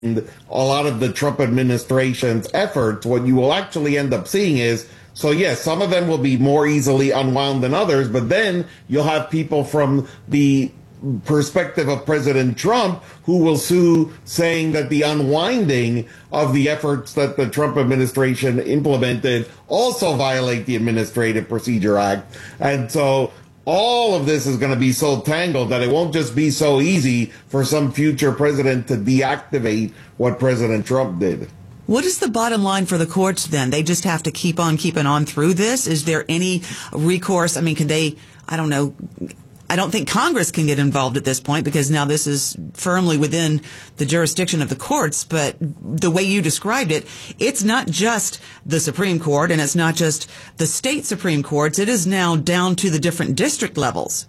a lot of the Trump administration's efforts, what you will actually end up seeing is, so yes, some of them will be more easily unwound than others, but then you'll have people from the perspective of President Trump who will sue, saying that the unwinding of the efforts that the Trump administration implemented also violate the Administrative Procedure Act. And so all of this is going to be so tangled that it won't just be so easy for some future president to deactivate what President Trump did. What is the bottom line for the courts then? They just have to keep on keeping on through this? Is there any recourse? I mean, can they, I don't know, I don't think Congress can get involved at this point because now this is firmly within the jurisdiction of the courts. But the way you described it, it's not just the Supreme Court and it's not just the state Supreme Courts. It is now down to the different district levels.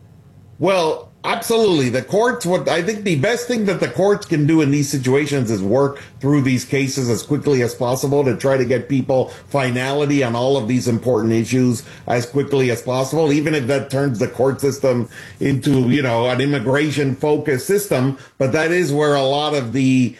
Well, absolutely. The courts, I think the best thing that the courts can do in these situations is work through these cases as quickly as possible to try to get people finality on all of these important issues as quickly as possible, even if that turns the court system into, an immigration focused system. But that is where a lot of the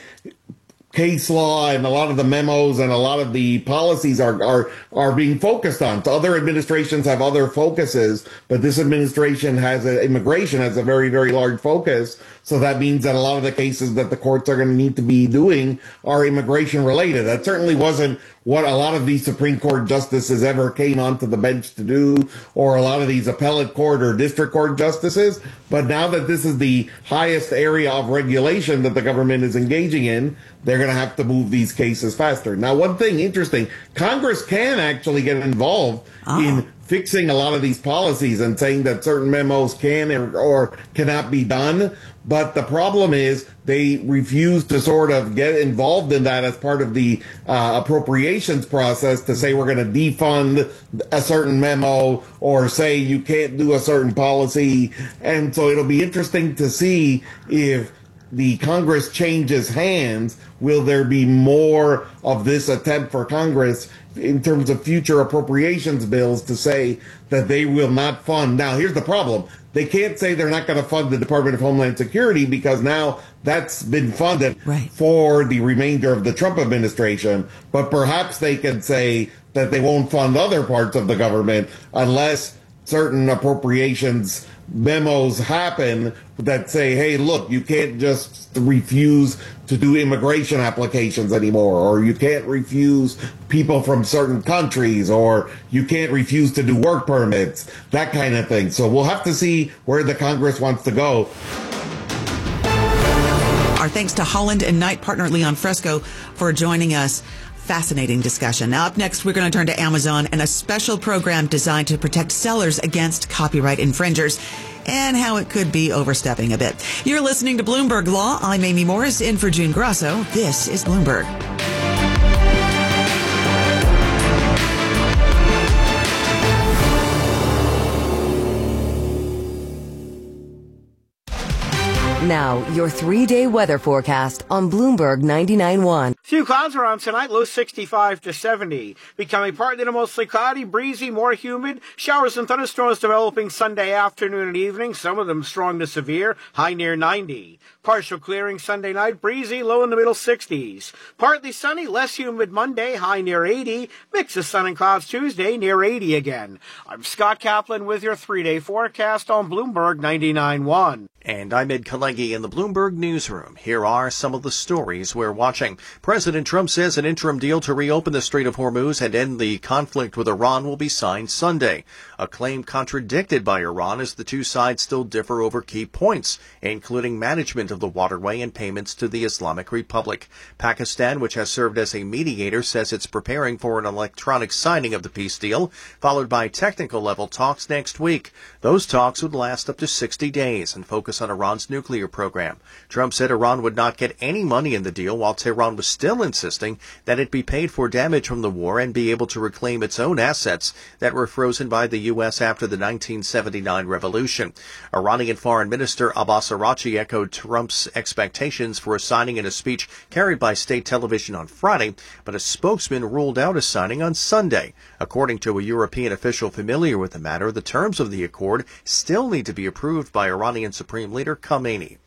case law and a lot of the memos and a lot of the policies are being focused on. So other administrations have other focuses, but this administration has immigration as a very, very large focus. So that means that a lot of the cases that the courts are going to need to be doing are immigration related. That certainly wasn't what a lot of these Supreme Court justices ever came onto the bench to do, or a lot of these appellate court or district court justices. But now that this is the highest area of regulation that the government is engaging in, they're going to have to move these cases faster. Now, one thing interesting, Congress can actually get involved in fixing a lot of these policies and saying that certain memos can or cannot be done. But the problem is they refuse to sort of get involved in that as part of the appropriations process to say we're going to defund a certain memo or say you can't do a certain policy. And so it'll be interesting to see if the Congress changes hands. Will there be more of this attempt for Congress in terms of future appropriations bills to say that they will not fund? Now, here's the problem. They can't say they're not going to fund the Department of Homeland Security because now that's been funded for the remainder of the Trump administration. But perhaps they can say that they won't fund other parts of the government unless certain appropriations memos happen that say, hey, look, you can't just refuse to do immigration applications anymore, or you can't refuse people from certain countries, or you can't refuse to do work permits, that kind of thing. So we'll have to see where the Congress wants to go. Our thanks to Holland and Knight partner Leon Fresco for joining us. Fascinating discussion. Now, up next, we're going to turn to Amazon and a special program designed to protect sellers against copyright infringers and how it could be overstepping a bit. You're listening to Bloomberg Law. I'm Amy Morris, in for June Grasso. This is Bloomberg. Now, your 3-day weather forecast on Bloomberg 99.1. Few clouds around tonight, low 65 to 70. Becoming partly to mostly cloudy, breezy, more humid. Showers and thunderstorms developing Sunday afternoon and evening, some of them strong to severe, high near 90. Partial clearing Sunday night, breezy, low in the middle 60s. Partly sunny, less humid Monday, high near 80. Mix of sun and clouds Tuesday, near 80 again. I'm Scott Kaplan with your 3-day forecast on Bloomberg 99.1. And I'm Ed Kalegi in the Bloomberg Newsroom. Here are some of the stories we're watching. President Trump says an interim deal to reopen the Strait of Hormuz and end the conflict with Iran will be signed Sunday. A claim contradicted by Iran as the two sides still differ over key points, including management of the waterway and payments to the Islamic Republic. Pakistan, which has served as a mediator, says it's preparing for an electronic signing of the peace deal, followed by technical level talks next week. Those talks would last up to 60 days and focus on Iran's nuclear program. Trump said Iran would not get any money in the deal, while Tehran was still insisting that it be paid for damage from the war and be able to reclaim its own assets that were frozen by the U.S. after the 1979 revolution. Iranian Foreign Minister Abbas Araghchi echoed Trump's expectations for a signing in a speech carried by state television on Friday, but a spokesman ruled out a signing on Sunday. According to a European official familiar with the matter, the terms of the accord still need to be approved by Iranian Supreme Leader Khamenei.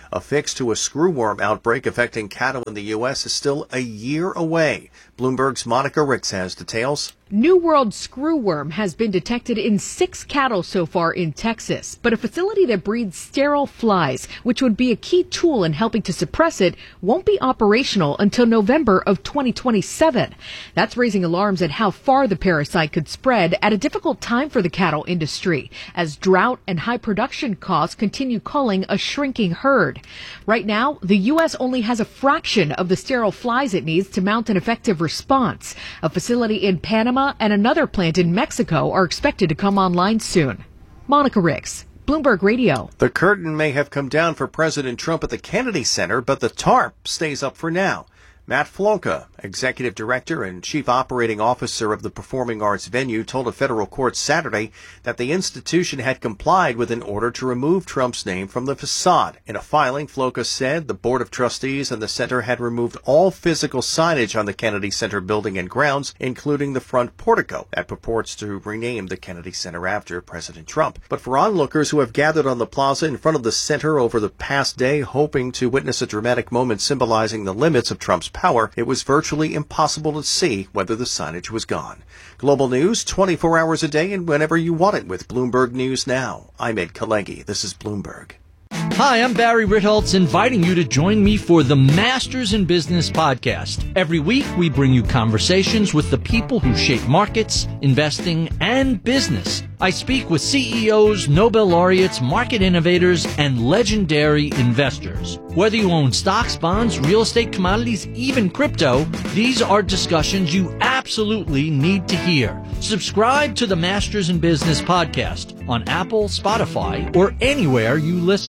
A fix to a screwworm outbreak affecting cattle in the U.S. is still a year away. Bloomberg's Monica Ricks has details. New World screwworm has been detected in 6 cattle so far in Texas, but a facility that breeds sterile flies, which would be a key tool in helping to suppress it, won't be operational until November of 2027. That's raising alarms at how far the parasite could spread at a difficult time for the cattle industry, as drought and high production costs continue calling a shrinking herd. Right now, the U.S. only has a fraction of the sterile flies it needs to mount an effective response. A facility in Panama and another plant in Mexico are expected to come online soon. Monica Ricks, Bloomberg Radio. The curtain may have come down for President Trump at the Kennedy Center, but the tarp stays up for now. Matt Flonka, executive director and chief operating officer of the performing arts venue, told a federal court Saturday that the institution had complied with an order to remove Trump's name from the facade. In a filing, Flonka said the board of trustees and the center had removed all physical signage on the Kennedy Center building and grounds, including the front portico that purports to rename the Kennedy Center after President Trump. But for onlookers who have gathered on the plaza in front of the center over the past day, hoping to witness a dramatic moment symbolizing the limits of Trump's power, it was virtually impossible to see whether the signage was gone. Global news 24 hours a day and whenever you want it with Bloomberg News Now. I'm Ed Kalegi. This is Bloomberg. Hi, I'm Barry Ritholtz, inviting you to join me for the Masters in Business podcast. Every week, we bring you conversations with the people who shape markets, investing, and business. I speak with CEOs, Nobel laureates, market innovators, and legendary investors. Whether you own stocks, bonds, real estate, commodities, even crypto, these are discussions you absolutely need to hear. Subscribe to the Masters in Business podcast on Apple, Spotify, or anywhere you listen.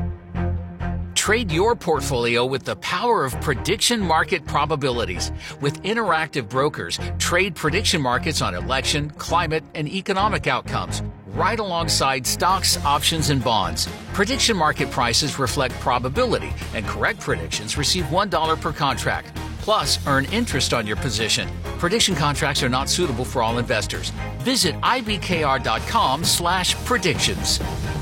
Trade your portfolio with the power of prediction market probabilities. With Interactive Brokers, trade prediction markets on election, climate, and economic outcomes, right alongside stocks, options, and bonds. Prediction market prices reflect probability, and correct predictions receive $1 per contract. Plus, earn interest on your position. Prediction contracts are not suitable for all investors. Visit ibkr.com/predictions.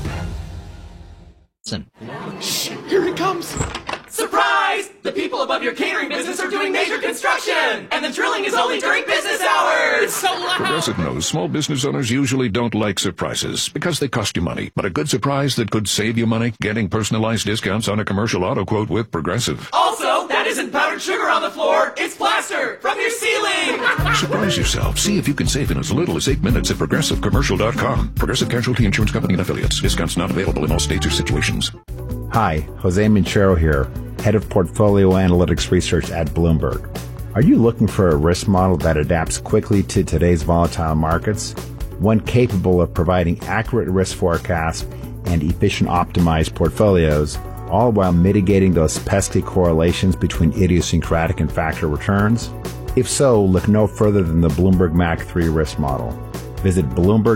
Shh, here it comes. Surprise! The people above your catering business are doing major construction, and the drilling is only during business hours. It's so loud. Progressive knows small business owners usually don't like surprises because they cost you money. But a good surprise that could save you money, getting personalized discounts on a commercial auto quote with Progressive. Also, that isn't powdered sugar on the floor. It's plaster from your ceiling. Surprise yourself. See if you can save in as little as 8 minutes at ProgressiveCommercial.com. Progressive Casualty Insurance Company and Affiliates. Discounts not available in all states or situations. Hi, Jose Minchero here, Head of Portfolio Analytics Research at Bloomberg. Are you looking for a risk model that adapts quickly to today's volatile markets? One capable of providing accurate risk forecasts and efficient optimized portfolios, all while mitigating those pesky correlations between idiosyncratic and factor returns? If so, look no further than the Bloomberg MAC 3 risk model. Visit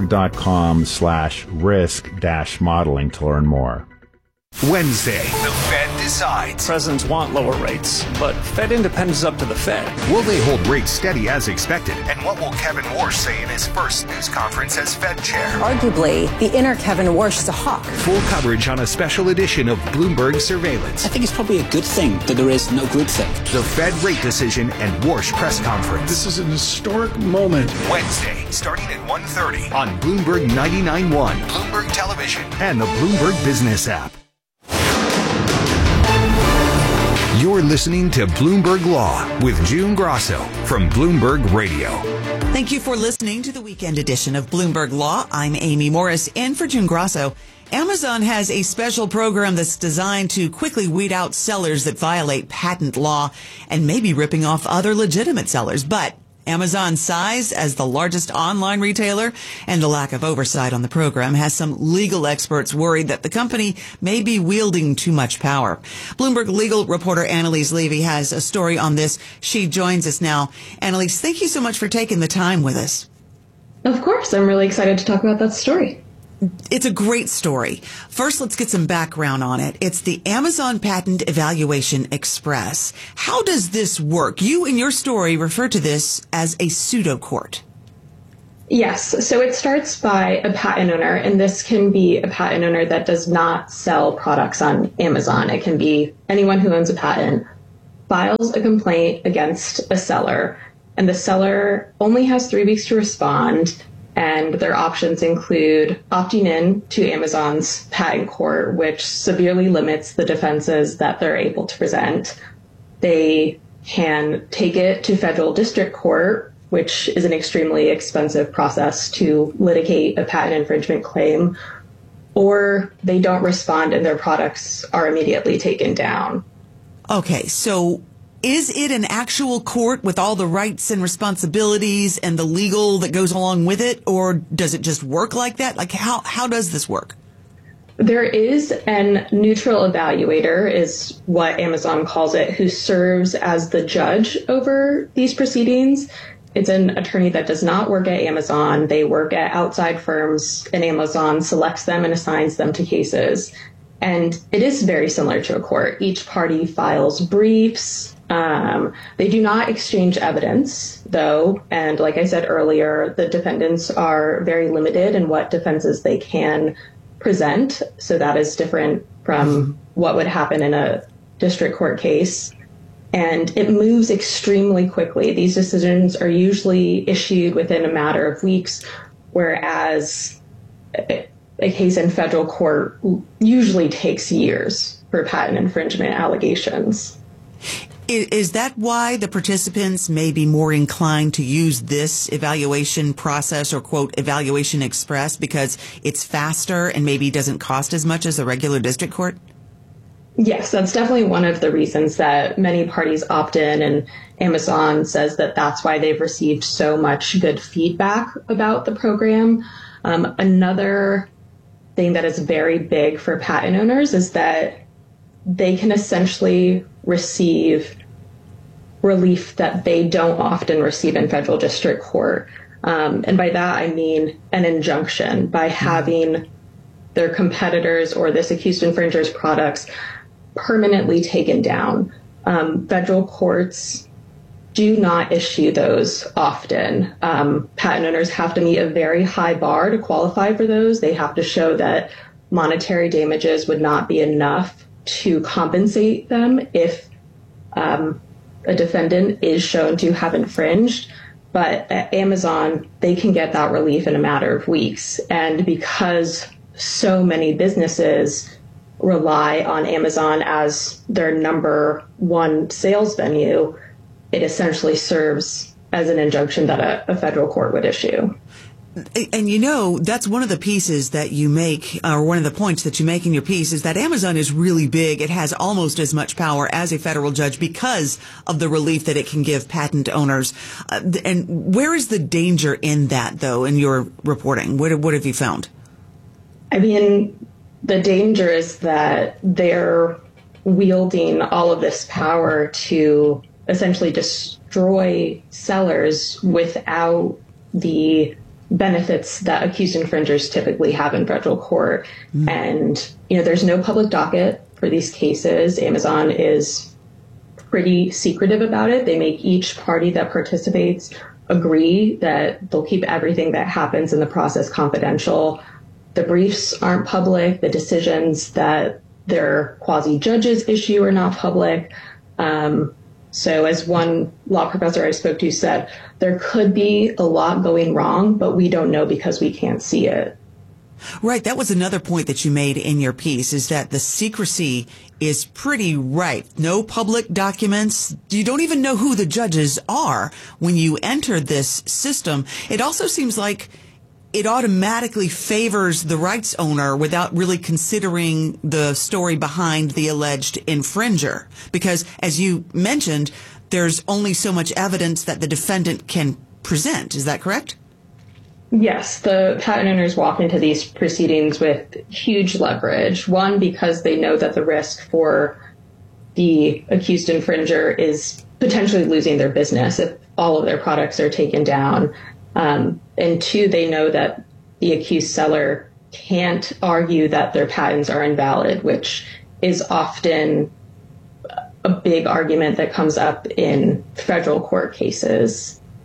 Bloomberg.com/risk-modeling to learn more. Wednesday, the Fed decides. Presidents want lower rates, but Fed independence is up to the Fed. Will they hold rates steady as expected? And what will Kevin Warsh say in his first news conference as Fed chair? Arguably, the inner Kevin Warsh is a hawk. Full coverage on a special edition of Bloomberg Surveillance. I think it's probably a good thing that there is no groupthink. The Fed rate decision and Warsh press conference. This is an historic moment. Wednesday, starting at 1:30 on Bloomberg 99.1, Bloomberg Television, and the Bloomberg Business app. You're listening to Bloomberg Law with June Grosso from Bloomberg Radio. Thank you for listening to the weekend edition of Bloomberg Law. I'm Amy Morris, in for June Grosso. Amazon has a special program that's designed to quickly weed out sellers that violate patent law and maybe ripping off other legitimate sellers. But Amazon's size as the largest online retailer and the lack of oversight on the program has some legal experts worried that the company may be wielding too much power. Bloomberg legal reporter Annalise Levy has a story on this. She joins us now. Annalise, thank you so much for taking the time with us. Of course. I'm really excited to talk about that story. It's a great story. First, let's get some background on it. It's the Amazon Patent Evaluation Express. How does this work? You, in your story, refer to this as a pseudo court. Yes. So it starts by a patent owner, and this can be a patent owner that does not sell products on Amazon. It can be anyone who owns a patent, files a complaint against a seller, and the seller only has 3 weeks to respond. And their options include opting in to Amazon's patent court, which severely limits the defenses that they're able to present. They can take it to federal district court, which is an extremely expensive process to litigate a patent infringement claim, or they don't respond and their products are immediately taken down. Okay, so is it an actual court with all the rights and responsibilities and the legal that goes along with it, or does it just work like that? Like, how does this work? There is a neutral evaluator, is what Amazon calls it, who serves as the judge over these proceedings. It's an attorney that does not work at Amazon. They work at outside firms, and Amazon selects them and assigns them to cases. And it is very similar to a court. Each party files briefs. They do not exchange evidence, though. And like I said earlier, the defendants are very limited in what defenses they can present. So that is different from what would happen in a district court case. And it moves extremely quickly. These decisions are usually issued within a matter of weeks, whereas a case in federal court usually takes years for patent infringement allegations. Is that why the participants may be more inclined to use this evaluation process, or, quote, evaluation express, because it's faster and maybe doesn't cost as much as a regular district court? Yes, that's definitely one of the reasons that many parties opt in, and Amazon says that that's why they've received so much good feedback about the program. Another thing that is very big for patent owners is that they can essentially receive relief that they don't often receive in federal district court. And by that, I mean an injunction. By having their competitors or this accused infringer's products permanently taken down. Federal courts do not issue those often. Patent owners have to meet a very high bar to qualify for those. They have to show that monetary damages would not be enough to compensate them if a defendant is shown to have infringed. But at Amazon, they can get that relief in a matter of weeks. And because so many businesses rely on Amazon as their number one sales venue, it essentially serves as an injunction that a federal court would issue. And you know, that's one of the pieces that you make, or one of the points that you make in your piece, is that Amazon is really big. It has almost as much power as a federal judge because of the relief that it can give patent owners. And where is the danger in that, though, in your reporting? What have you found? I mean, the danger is that they're wielding all of this power to essentially destroy sellers without the benefits that accused infringers typically have in federal court. And, you know, there's no public docket for these cases. Amazon is pretty secretive about it. They make each party that participates agree that they'll keep everything that happens in the process confidential. The briefs aren't public. The decisions that their quasi-judges issue are not public. So as one law professor I spoke to said, there could be a lot going wrong, but we don't know because we can't see it. Right. That was another point that you made in your piece, is that the secrecy is pretty ripe. No public documents. You don't even know who the judges are when you enter this system. It also seems like it automatically favors the rights owner without really considering the story behind the alleged infringer. Because, as you mentioned, there's only so much evidence that the defendant can present. Is that correct? Yes, the patent owners walk into these proceedings with huge leverage. One, because they know that the risk for the accused infringer is potentially losing their business if all of their products are taken down. And two, they know that the accused seller can't argue that their patents are invalid, which is often a big argument that comes up in federal court cases.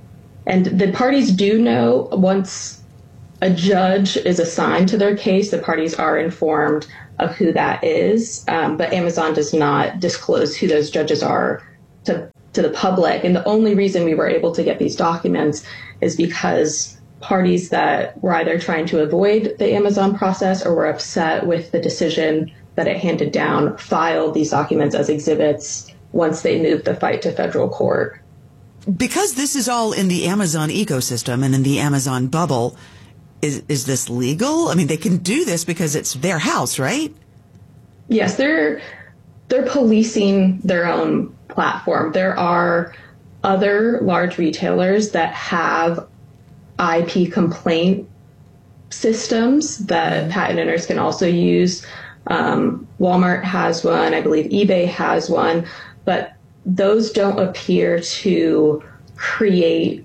And the parties do know once a judge is assigned to their case, the parties are informed of who that is. But Amazon does not disclose who those judges are to the public. And the only reason we were able to get these documents is because parties that were either trying to avoid the Amazon process or were upset with the decision that it handed down filed these documents as exhibits once they moved the fight to federal court. Because this is all in the Amazon ecosystem and in the Amazon bubble, is this legal? I mean, they can do this because it's their house, right? Yes, they're policing their own platform. There are other large retailers that have IP complaint systems that patent owners can also use. Walmart has one, I believe eBay has one, but those don't appear to create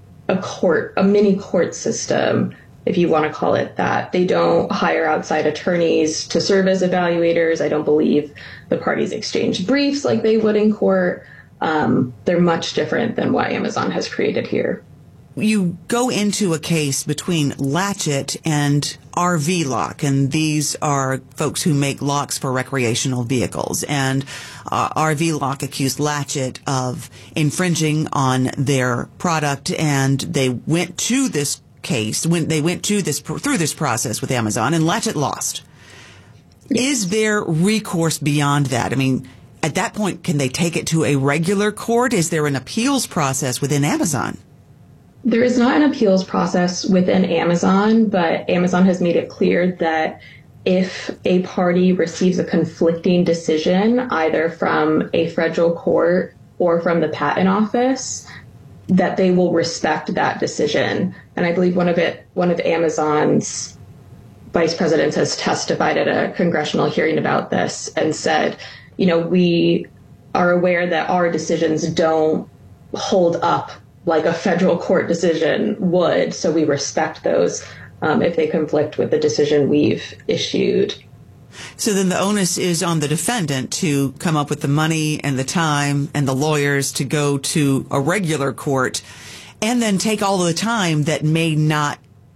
a mini court system, if you want to call it that. They don't hire outside attorneys to serve as evaluators. I don't believe the parties exchange briefs like they would in court. They're much different than what Amazon has created here. You go into a case between Latchet and RV Lock, and these are folks who make locks for recreational vehicles. And RV Lock accused Latchet of infringing on their product, and they went to this case when they went to through this process with Amazon, and Latchet lost. Yes. Is there recourse beyond that? I mean, at that point, can they take it to a regular court? Is there an appeals process within Amazon? There is not an appeals process within Amazon, but Amazon has made it clear that if a party receives a conflicting decision, either from a federal court or from the patent office, that they will respect that decision. And I believe one of Amazon's vice presidents has testified at a congressional hearing about this and said, we are aware that our decisions don't hold up like a federal court decision would, so we respect those if they conflict with the decision we've issued. So then the onus is on the defendant to come up with the money and the time and the lawyers to go to a regular court, and then take all of the time that they may not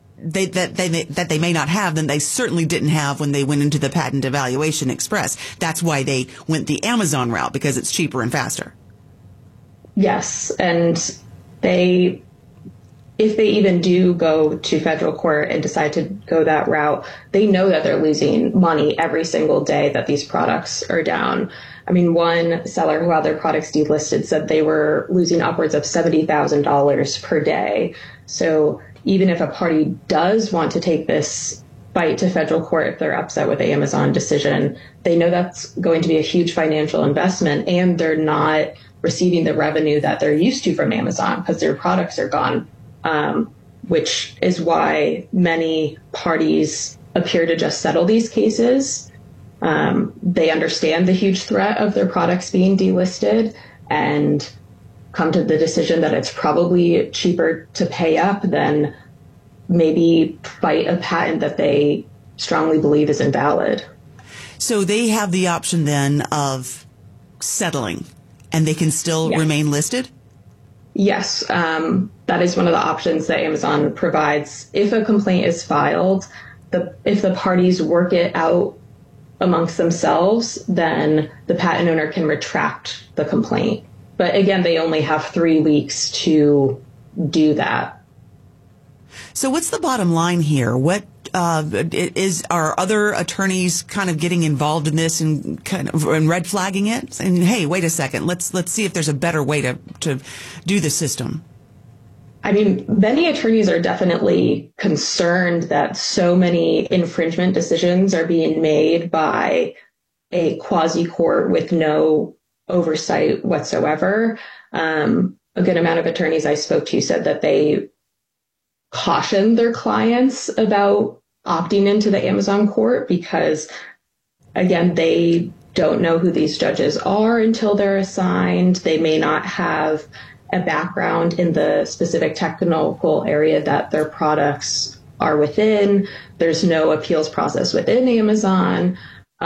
have, then they certainly didn't have when they went into the Patent Evaluation Express. That's why they went the Amazon route, because it's cheaper and faster. Yes, and if they even do go to federal court and decide to go that route, they know that they're losing money every single day that these products are down. I mean, one seller who had their products delisted said they were losing upwards of $70,000 per day. So even if a party does want to take this fight to federal court, if they're upset with the Amazon decision, they know that's going to be a huge financial investment, and they're not receiving the revenue that they're used to from Amazon because their products are gone, which is why many parties appear to just settle these cases. They understand the huge threat of their products being delisted and come to the decision that it's probably cheaper to pay up than maybe fight a patent that they strongly believe is invalid. So they have the option then of settling, and they can still remain listed? Yes, that is one of the options that Amazon provides. If a complaint is filed, if the parties work it out amongst themselves, then the patent owner can retract the complaint. But again, they only have 3 weeks to do that. So what's the bottom line here? Are other attorneys kind of getting involved in this and red flagging it? And hey, wait a second, let's see if there's a better way to do the system. I mean, many attorneys are definitely concerned that so many infringement decisions are being made by a quasi-court with no oversight whatsoever. A good amount of attorneys I spoke to said that they caution their clients about opting into the Amazon court because, again, they don't know who these judges are until they're assigned. They may not have a background in the specific technical area that their products are within. There's no appeals process within Amazon.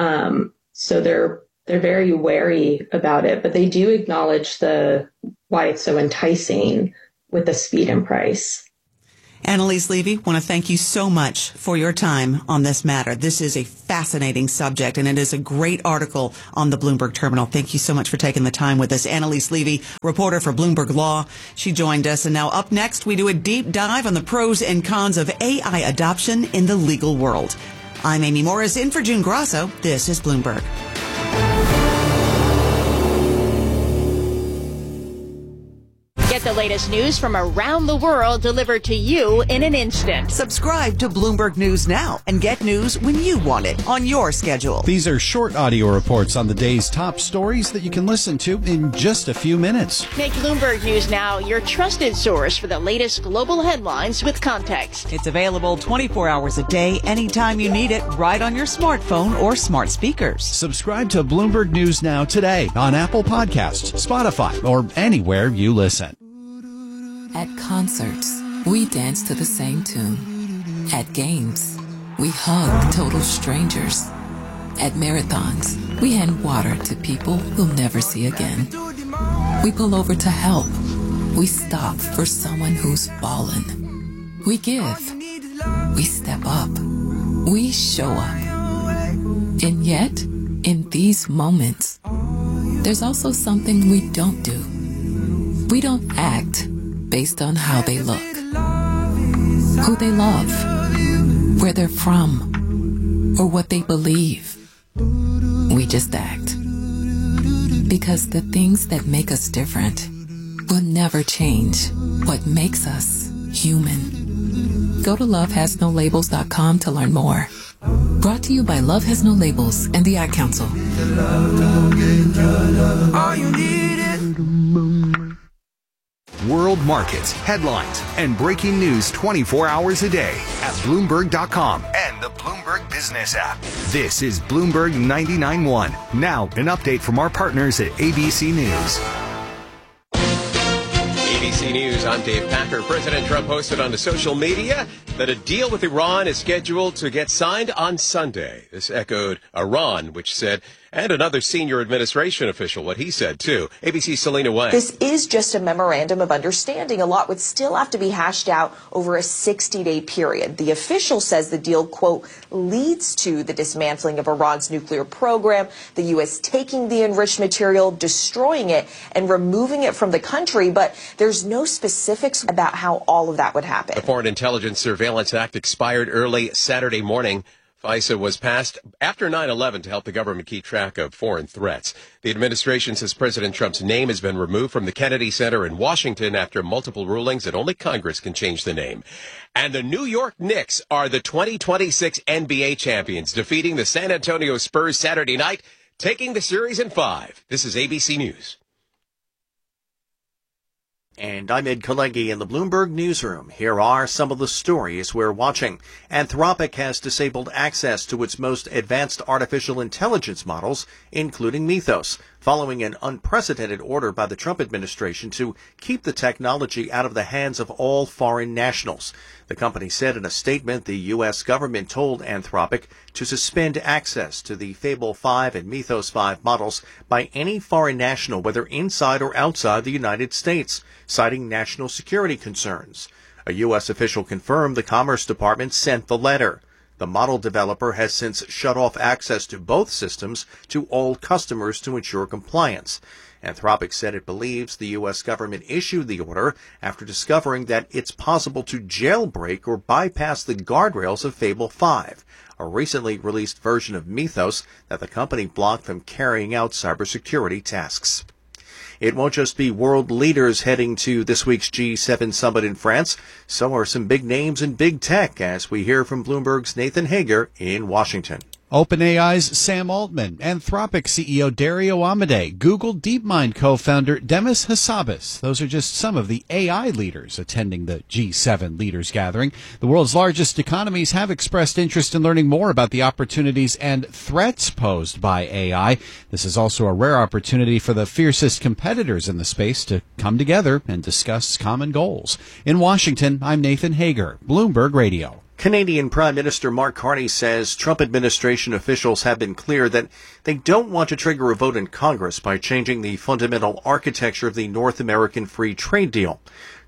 So they're very wary about it, but they do acknowledge why it's so enticing with the speed and price. Annalise Levy, want to thank you so much for your time on this matter. This is a fascinating subject, and it is a great article on the Bloomberg terminal. Thank you so much for taking the time with us. Annalise Levy, reporter for Bloomberg Law. She joined us. And now up next, we do a deep dive on the pros and cons of AI adoption in the legal world. I'm Amy Morris, in for June Grasso. This is Bloomberg. Get the latest news from around the world delivered to you in an instant. Subscribe to Bloomberg News now and get news when you want it on your schedule. These are short audio reports on the day's top stories that you can listen to in just a few minutes. Make Bloomberg News Now your trusted source for the latest global headlines with context. It's available 24 hours a day, anytime you need it, right on your smartphone or smart speakers. Subscribe to Bloomberg News Now today on Apple Podcasts, Spotify, or anywhere you listen. At concerts, we dance to the same tune. At games, we hug total strangers. At marathons, we hand water to people we'll never see again. We pull over to help. We stop for someone who's fallen. We give. We step up. We show up. And yet, in these moments, there's also something we don't do. We don't act based on how they look, who they love, where they're from, or what they believe. We just act. Because the things that make us different will never change what makes us human. Go to lovehasnolabels.com to learn more. Brought to you by Love Has No Labels and the Ad Council. All you need is world markets, headlines, and breaking news 24 hours a day at Bloomberg.com and the Bloomberg Business app. This is Bloomberg 99.1. Now, an update from our partners at ABC News. ABC News, I'm Dave Packer. President Trump posted on social media that a deal with Iran is scheduled to get signed on Sunday. This echoed Iran, which said, and another senior administration official, what he said, too. ABC's Selena Wang. This is just a memorandum of understanding. A lot would still have to be hashed out over a 60-day period. The official says the deal, quote, leads to the dismantling of Iran's nuclear program, the U.S. taking the enriched material, destroying it, and removing it from the country. But there's no specifics about how all of that would happen. The Foreign Intelligence Surveillance Act expired early Saturday morning. FISA was passed after 9/11 to help the government keep track of foreign threats. The administration says President Trump's name has been removed from the Kennedy Center in Washington after multiple rulings that only Congress can change the name. And the New York Knicks are the 2026 NBA champions, defeating the San Antonio Spurs Saturday night, taking the series in 5. This is ABC News. And I'm Ed Kalegi in the Bloomberg Newsroom. Here are some of the stories we're watching. Anthropic has disabled access to its most advanced artificial intelligence models, including Mythos, following an unprecedented order by the Trump administration to keep the technology out of the hands of all foreign nationals. The company said in a statement the U.S. government told Anthropic to suspend access to the Fable 5 and Mythos 5 models by any foreign national, whether inside or outside the United States, citing national security concerns. A U.S. official confirmed the Commerce Department sent the letter. The model developer has since shut off access to both systems to all customers to ensure compliance. Anthropic said it believes the U.S. government issued the order after discovering that it's possible to jailbreak or bypass the guardrails of Fable 5, a recently released version of Mythos that the company blocked from carrying out cybersecurity tasks. It won't just be world leaders heading to this week's G7 summit in France. So are some big names in big tech, as we hear from Bloomberg's Nathan Hager in Washington. OpenAI's Sam Altman, Anthropic CEO Dario Amodei, Google DeepMind co-founder Demis Hassabis. Those are just some of the AI leaders attending the G7 leaders gathering. The world's largest economies have expressed interest in learning more about the opportunities and threats posed by AI. This is also a rare opportunity for the fiercest competitors in the space to come together and discuss common goals. In Washington, I'm Nathan Hager, Bloomberg Radio. Canadian Prime Minister Mark Carney says Trump administration officials have been clear that they don't want to trigger a vote in Congress by changing the fundamental architecture of the North American Free Trade Deal.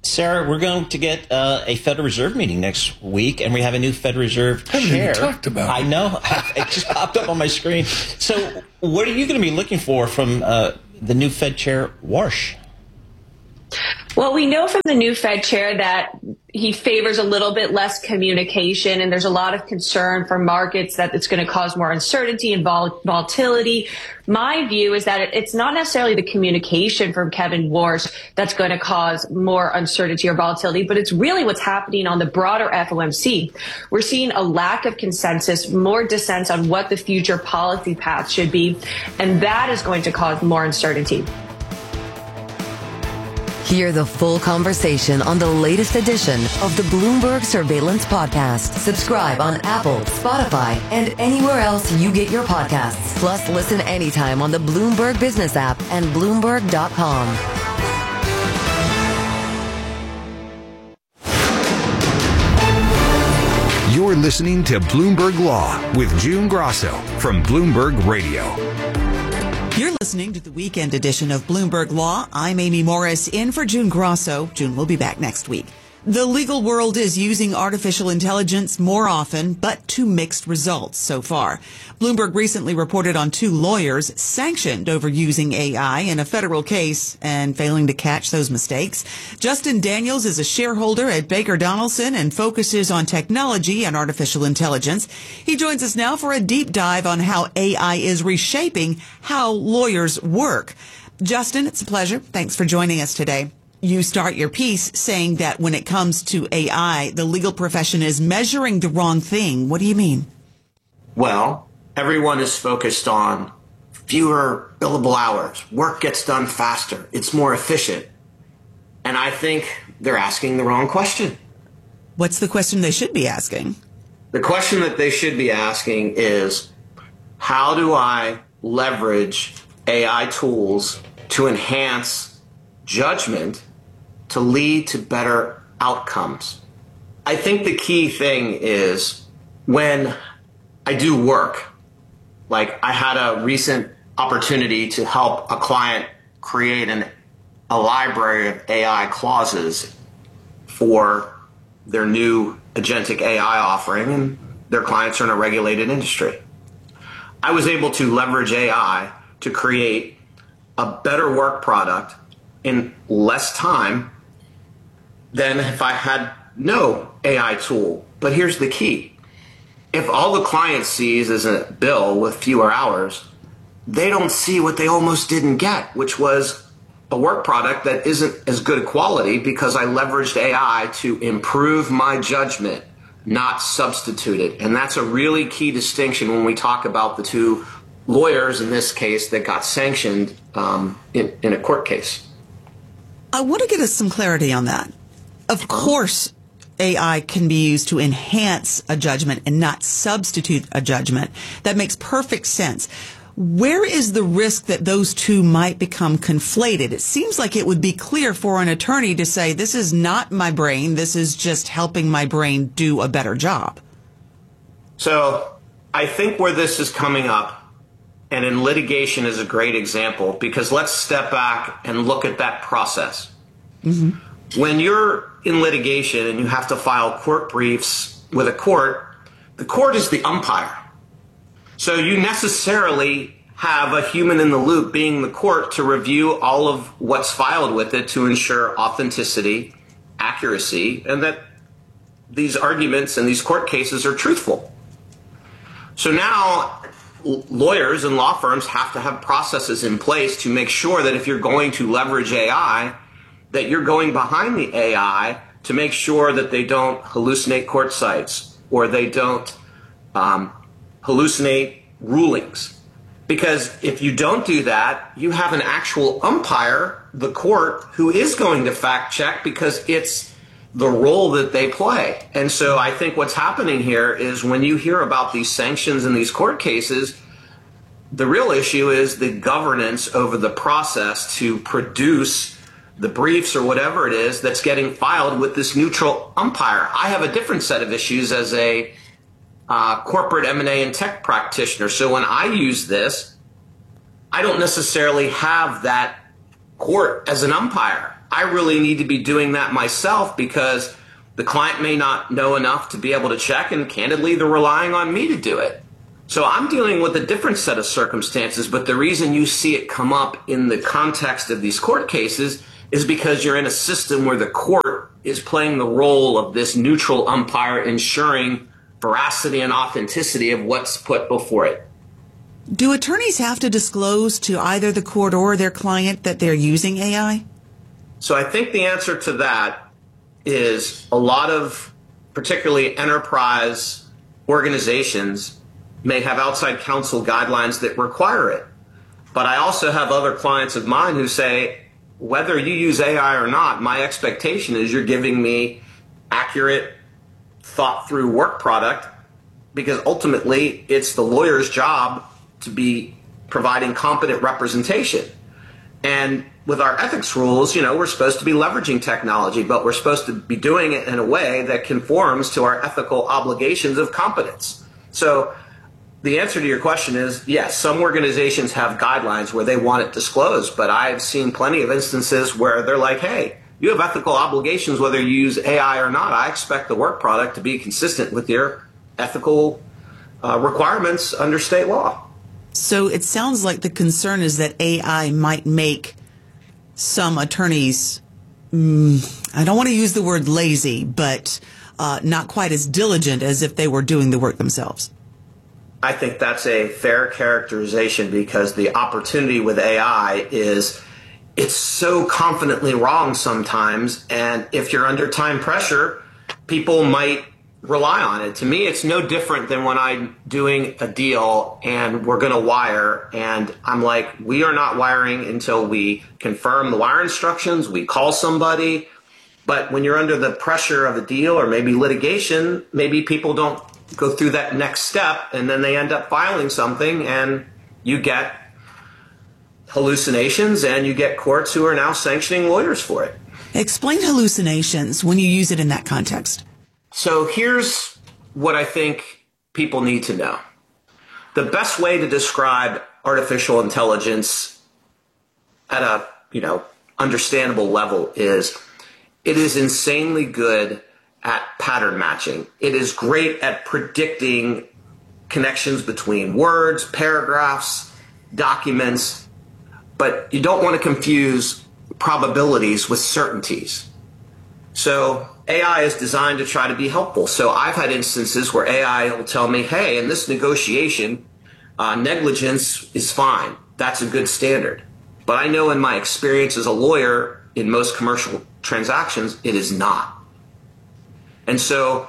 Sarah, we're going to get a Federal Reserve meeting next week, and we have a new Federal Reserve chair. Haven't even talked about it. I know. It just popped up on my screen. So what are you going to be looking for from the new Fed chair, Warsh? Well, we know from the new Fed chair that he favors a little bit less communication, and there's a lot of concern for markets that it's going to cause more uncertainty and volatility. My view is that it's not necessarily the communication from Kevin Warsh that's going to cause more uncertainty or volatility, but it's really what's happening on the broader FOMC. We're seeing a lack of consensus, more dissent on what the future policy path should be, and that is going to cause more uncertainty. Hear the full conversation on the latest edition of the Bloomberg Surveillance Podcast. Subscribe on Apple, Spotify, and anywhere else you get your podcasts. Plus, listen anytime on the Bloomberg Business app and Bloomberg.com. You're listening to Bloomberg Law with June Grosso from Bloomberg Radio. You're listening to the weekend edition of Bloomberg Law. I'm Amy Morris, in for June Grosso. June will be back next week. The legal world is using artificial intelligence more often, but to mixed results so far. Bloomberg recently reported on 2 lawyers sanctioned over using AI in a federal case and failing to catch those mistakes. Justin Daniels is a shareholder at Baker Donelson and focuses on technology and artificial intelligence. He joins us now for a deep dive on how AI is reshaping how lawyers work. Justin, it's a pleasure. Thanks for joining us today. You start your piece saying that when it comes to AI, the legal profession is measuring the wrong thing. What do you mean? Well, everyone is focused on fewer billable hours. Work gets done faster. It's more efficient. And I think they're asking the wrong question. What's the question they should be asking? The question that they should be asking is, how do I leverage AI tools to enhance judgment to lead to better outcomes? I think the key thing is when I do work, like I had a recent opportunity to help a client create a library of AI clauses for their new agentic AI offering, and their clients are in a regulated industry. I was able to leverage AI to create a better work product in less time than if I had no AI tool. But here's the key. If all the client sees is a bill with fewer hours, they don't see what they almost didn't get, which was a work product that isn't as good quality because I leveraged AI to improve my judgment, not substitute it. And that's a really key distinction when we talk about the 2 lawyers in this case that got sanctioned in a court case. I want to get us some clarity on that. Of course, AI can be used to enhance a judgment and not substitute a judgment. That makes perfect sense. Where is the risk that those 2 might become conflated? It seems like it would be clear for an attorney to say, this is not my brain, this is just helping my brain do a better job. So I think where this is coming up, and in litigation is a great example, because let's step back and look at that process. Mm-hmm. When you're in litigation and you have to file court briefs with a court, the court is the umpire. So you necessarily have a human in the loop being the court to review all of what's filed with it to ensure authenticity, accuracy, and that these arguments and these court cases are truthful. So now lawyers and law firms have to have processes in place to make sure that if you're going to leverage AI, that you're going behind the AI to make sure that they don't hallucinate court sites or they don't hallucinate rulings. Because if you don't do that, you have an actual umpire, the court, who is going to fact check because it's the role that they play. And so I think what's happening here is when you hear about these sanctions in these court cases, the real issue is the governance over the process to produce the briefs or whatever it is that's getting filed with this neutral umpire. I have a different set of issues as a corporate M&A and tech practitioner. So when I use this, I don't necessarily have that court as an umpire. I really need to be doing that myself because the client may not know enough to be able to check, and candidly, they're relying on me to do it. So I'm dealing with a different set of circumstances, but the reason you see it come up in the context of these court cases is because you're in a system where the court is playing the role of this neutral umpire, ensuring veracity and authenticity of what's put before it. Do attorneys have to disclose to either the court or their client that they're using AI? So I think the answer to that is a lot of particularly enterprise organizations may have outside counsel guidelines that require it. But I also have other clients of mine who say, whether you use AI or not, my expectation is you're giving me accurate, thought-through work product, because ultimately it's the lawyer's job to be providing competent representation. And with our ethics rules, we're supposed to be leveraging technology, but we're supposed to be doing it in a way that conforms to our ethical obligations of competence. So the answer to your question is, yes, some organizations have guidelines where they want it disclosed, but I've seen plenty of instances where they're like, hey, you have ethical obligations whether you use AI or not. I expect the work product to be consistent with your ethical requirements under state law. So it sounds like the concern is that AI might make some attorneys, I don't want to use the word lazy, but not quite as diligent as if they were doing the work themselves. I think that's a fair characterization because the opportunity with AI is it's so confidently wrong sometimes. And if you're under time pressure, people might rely on it. To me, it's no different than when I'm doing a deal and we're going to wire. And I'm like, we are not wiring until we confirm the wire instructions. We call somebody. But when you're under the pressure of a deal or maybe litigation, maybe people don't go through that next step, and then they end up filing something, and you get hallucinations, and you get courts who are now sanctioning lawyers for it. Explain hallucinations when you use it in that context. So here's what I think people need to know. The best way to describe artificial intelligence at a, understandable level is it is insanely good at pattern matching. It is great at predicting connections between words, paragraphs, documents, but you don't want to confuse probabilities with certainties. So AI is designed to try to be helpful. So I've had instances where AI will tell me, hey, in this negotiation, negligence is fine. That's a good standard. But I know in my experience as a lawyer in most commercial transactions, it is not. And so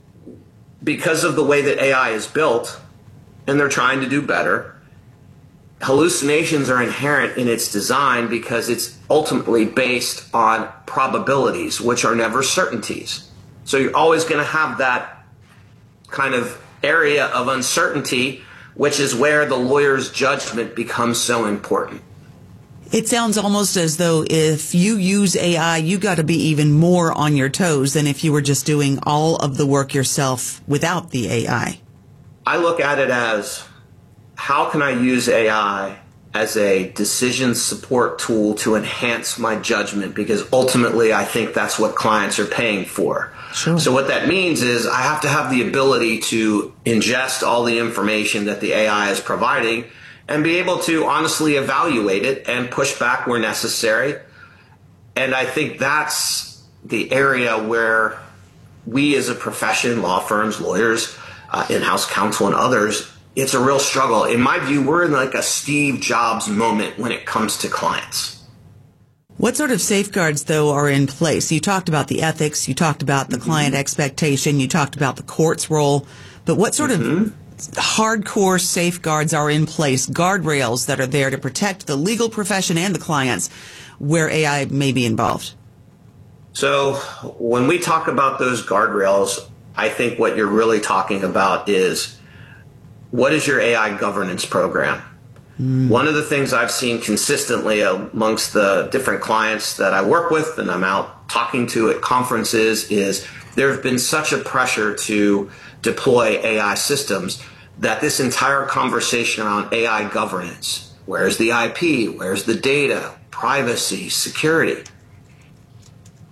because of the way that AI is built, and they're trying to do better, hallucinations are inherent in its design because it's ultimately based on probabilities, which are never certainties. So you're always going to have that kind of area of uncertainty, which is where the lawyer's judgment becomes so important. It sounds almost as though if you use AI, you got to be even more on your toes than if you were just doing all of the work yourself without the AI. I look at it as, how can I use AI as a decision support tool to enhance my judgment? Because ultimately, I think that's what clients are paying for. Sure. So what that means is I have to have the ability to ingest all the information that the AI is providing and be able to honestly evaluate it and push back where necessary. And I think that's the area where we as a profession, law firms, lawyers, in-house counsel and others, it's a real struggle. In my view, we're in like a Steve Jobs moment when it comes to clients. What sort of safeguards, though, are in place? You talked about the ethics, you talked about the client expectation, you talked about the court's role, but what sort of hardcore safeguards are in place, guardrails that are there to protect the legal profession and the clients where AI may be involved? So when we talk about those guardrails, I think what you're really talking about is, what is your AI governance program? One of the things I've seen consistently amongst the different clients that I work with and I'm out talking to at conferences is there have been such a pressure to deploy AI systems that this entire conversation around AI governance, where's the IP, where's the data, privacy, security,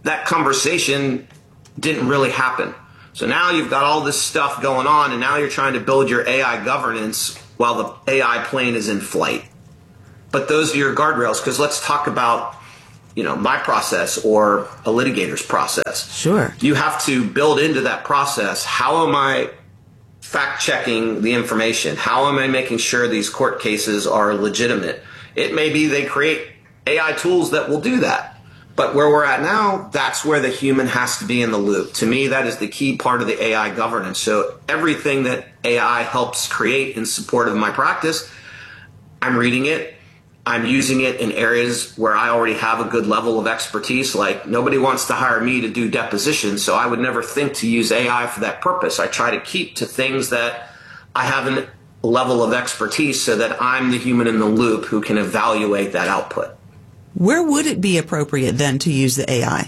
that conversation didn't really happen. So now you've got all this stuff going on, and now you're trying to build your AI governance while the AI plane is in flight. But those are your guardrails, because let's talk about, my process or a litigator's process. Sure. You have to build into that process, how am I fact-checking the information? How am I making sure these court cases are legitimate? It may be they create AI tools that will do that. But where we're at now, that's where the human has to be in the loop. To me, that is the key part of the AI governance. So everything that AI helps create in support of my practice, I'm reading it. I'm using it in areas where I already have a good level of expertise. Like, nobody wants to hire me to do depositions, so I would never think to use AI for that purpose. I try to keep to things that I have a level of expertise so that I'm the human in the loop who can evaluate that output. Where would it be appropriate then to use the AI?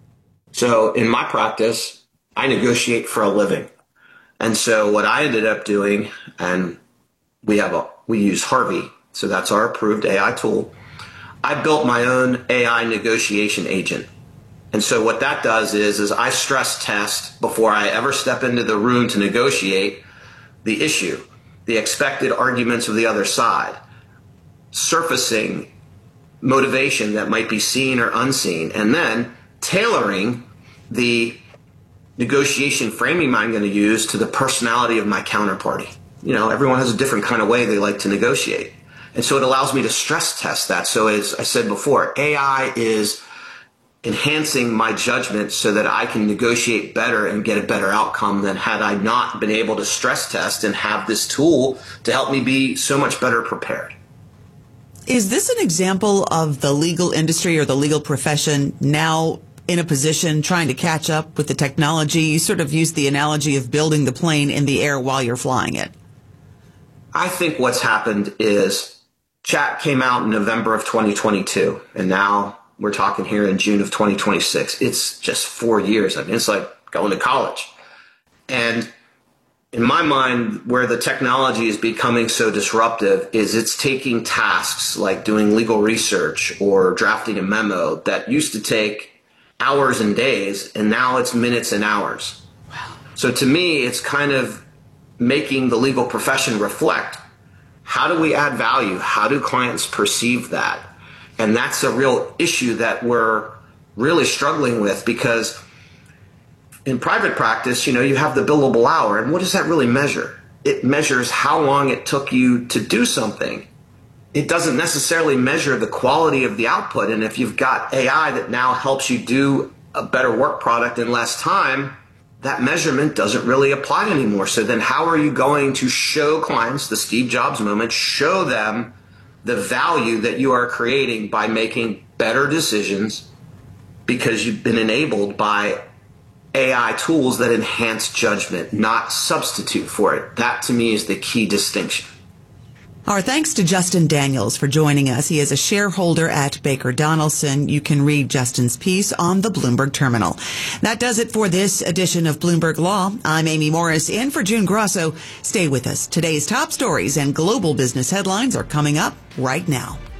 So in my practice, I negotiate for a living. And so what I ended up doing, and we use Harvey, so that's our approved AI tool. I built my own AI negotiation agent. And so what that does is I stress test before I ever step into the room to negotiate the issue, the expected arguments of the other side, surfacing motivation that might be seen or unseen, and then tailoring the negotiation framing I'm going to use to the personality of my counterparty. Everyone has a different kind of way they like to negotiate. And so it allows me to stress test that. So as I said before, AI is enhancing my judgment so that I can negotiate better and get a better outcome than had I not been able to stress test and have this tool to help me be so much better prepared. Is this an example of the legal industry or the legal profession now in a position trying to catch up with the technology? You sort of used the analogy of building the plane in the air while you're flying it. I think what's happened is chat came out in November of 2022, and now we're talking here in June of 2026. It's just 4 years. I mean, it's like going to college. And in my mind, where the technology is becoming so disruptive is it's taking tasks like doing legal research or drafting a memo that used to take hours and days, and now it's minutes and hours. Wow. So to me, it's kind of making the legal profession reflect, how do we add value? How do clients perceive that? And that's a real issue that we're really struggling with, because in private practice, you have the billable hour, and what does that really measure? It measures how long it took you to do something. It doesn't necessarily measure the quality of the output. And if you've got AI that now helps you do a better work product in less time, that measurement doesn't really apply anymore. So then how are you going to show clients, the Steve Jobs moment, show them the value that you are creating by making better decisions because you've been enabled by AI tools that enhance judgment, not substitute for it? That, to me, is the key distinction. Our thanks to Justin Daniels for joining us. He is a shareholder at Baker Donelson. You can read Justin's piece on the Bloomberg Terminal. That does it for this edition of Bloomberg Law. I'm Amy Morris, in for June Grosso. Stay with us. Today's top stories and global business headlines are coming up right now.